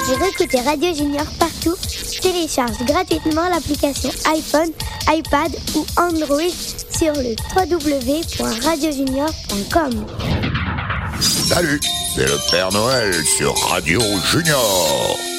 Pour écouter Radio Junior partout, télécharge gratuitement l'application iPhone, iPad ou Android sur le www.radiojunior.com. Salut, c'est le Père Noël sur Radio Junior.